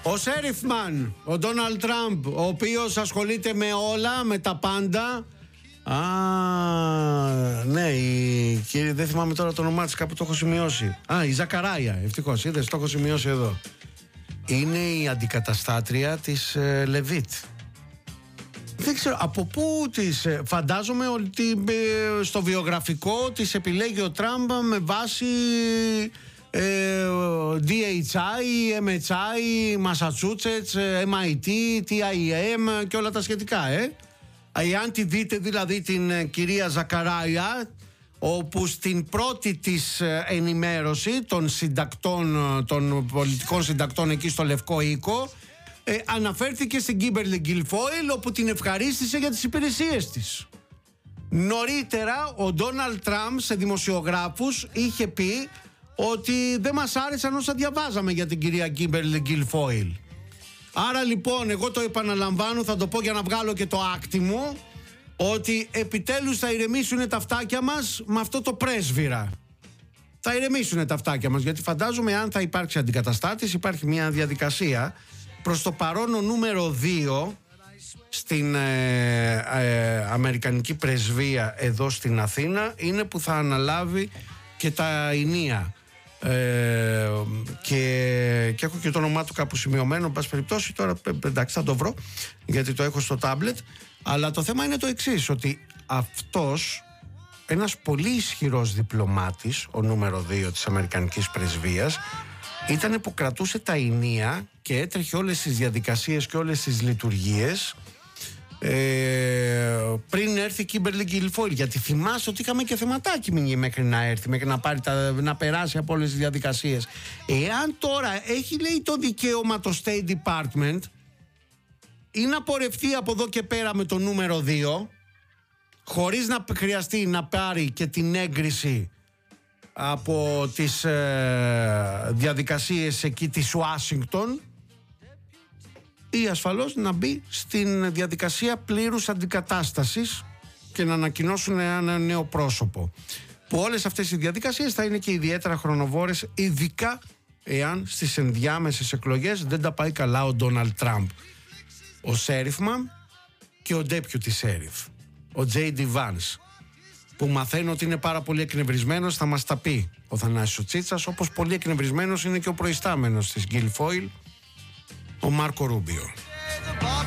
Ο Σέριφμαν, ο Ντόναλντ Τραμπ, ο οποίος ασχολείται με όλα, με τα πάντα. Ναι, κύριε, δεν θυμάμαι τώρα το όνομά της, κάπου το έχω σημειώσει. Η Ζακαράια, ευτυχώς, είδες, το έχω σημειώσει εδώ. Είναι η αντικαταστάτρια της Λεβίτ. Δεν ξέρω από πού της. Φαντάζομαι ότι στο βιογραφικό της επιλέγει ο Τραμπ με βάση DHI, MHI, Massachusetts, MIT, TIM και όλα τα σχετικά, Εάν τη δείτε δηλαδή την κυρία Ζακαράια, όπου στην πρώτη της ενημέρωση των συντακτών, των πολιτικών συντακτών εκεί στο Λευκό Οίκο, αναφέρθηκε στην Κίμπερλι Γκιλφόιλ, όπου την ευχαρίστησε για τις υπηρεσίες της. Νωρίτερα ο Ντόναλντ Τραμπ σε δημοσιογράφους είχε πει ότι δεν μας άρεσαν όσα διαβάζαμε για την κυρία Κίμπερλι Γκιλφόιλ. Άρα λοιπόν εγώ το επαναλαμβάνω, θα το πω για να βγάλω και το άκτη μου, ότι επιτέλους θα ηρεμήσουν τα αυτάκια μας με αυτό το πρέσβυρα. Θα ηρεμήσουν τα αυτάκια μας, γιατί φαντάζομαι αν θα υπάρξει αντικαταστάτης, υπάρχει μια διαδικασία. Προς το παρόν ο νούμερο 2 στην Αμερικανική πρεσβεία εδώ στην Αθήνα είναι που θα αναλάβει και τα ηνία. Και έχω και το όνομά του κάπου σημειωμένο, εν πάση περιπτώσει. Τώρα εντάξει, θα το βρω, γιατί το έχω στο τάμπλετ. Αλλά το θέμα είναι το εξής, ότι αυτός, ένας πολύ ισχυρός διπλωμάτης, ο νούμερο 2 της Αμερικανικής πρεσβείας, ήταν που κρατούσε τα ηνία και έτρεχε όλες τις διαδικασίες και όλες τις λειτουργίες πριν έρθει η Κίμπερλι Γκιλφόιλ. Γιατί θυμάσαι ότι είχαμε και θεματάκι μέχρι να έρθει, μέχρι να, να περάσει από όλες τις διαδικασίες. Εάν τώρα έχει, λέει, το δικαίωμα το State Department ή να πορευτεί από εδώ και πέρα με το νούμερο 2, χωρίς να χρειαστεί να πάρει και την έγκριση από τις διαδικασίες εκεί της Ουάσιγκτον, ή ασφαλώς να μπει στην διαδικασία πλήρους αντικατάστασης και να ανακοινώσουν ένα νέο πρόσωπο, που όλες αυτές οι διαδικασίες θα είναι και ιδιαίτερα χρονοβόρες, ειδικά εάν στις ενδιάμεσες εκλογές δεν τα πάει καλά ο Ντόναλντ Τραμπ. Ο Σέριφμαν και ο Deputy Sheriff, ο J.D. Vance, που μαθαίνω ότι είναι πάρα πολύ εκνευρισμένος, θα μας τα πει ο Θανάσης ο Τσίτσας, όπως πολύ εκνευρισμένος είναι και ο προϊστάμενος της Γκιλφόιλ, ο Μάρκο Ρούμπιο.